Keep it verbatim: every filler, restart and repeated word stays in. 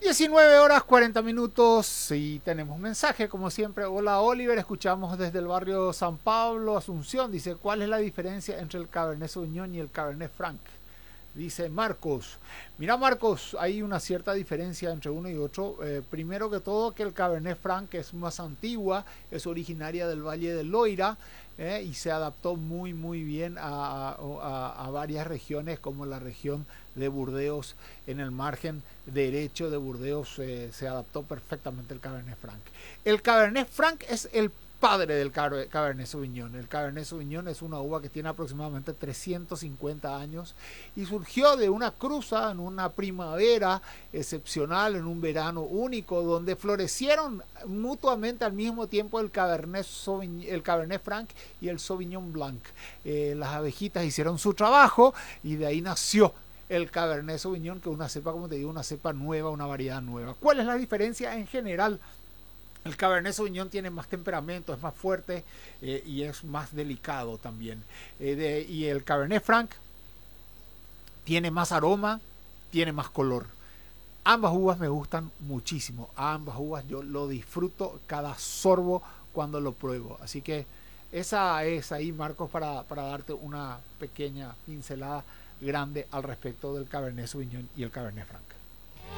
diecinueve horas cuarenta minutos y tenemos mensaje como siempre. Hola Oliver, escuchamos desde el barrio San Pablo, Asunción. Dice, ¿cuál es la diferencia entre el Cabernet Sauvignon y el Cabernet Franc? Dice Marcos. Mira Marcos, hay una cierta diferencia entre uno y otro. Eh, primero que todo que el Cabernet Franc es más antigua, es originaria del Valle del Loira. Eh, y se adaptó muy muy bien a, a, a varias regiones como la región de Burdeos. En el margen derecho de Burdeos eh, se adaptó perfectamente el Cabernet Franc. El Cabernet Franc es el padre del Cabernet Sauvignon. El Cabernet Sauvignon es una uva que tiene aproximadamente trescientos cincuenta años y surgió de una cruza en una primavera excepcional, en un verano único, donde florecieron mutuamente al mismo tiempo el Cabernet, Sauvignon, el Cabernet Franc y el Sauvignon Blanc. Eh, las abejitas hicieron su trabajo y de ahí nació el Cabernet Sauvignon, que es una cepa, como te digo, una cepa nueva, una variedad nueva. ¿Cuál es la diferencia en general? El Cabernet Sauvignon tiene más temperamento, es más fuerte eh, y es más delicado también. Eh, de, y el Cabernet Franc tiene más aroma, tiene más color. Ambas uvas me gustan muchísimo. Ambas uvas yo lo disfruto cada sorbo cuando lo pruebo. Así que esa es ahí, Marcos, para, para darte una pequeña pincelada grande al respecto del Cabernet Sauvignon y el Cabernet Franc.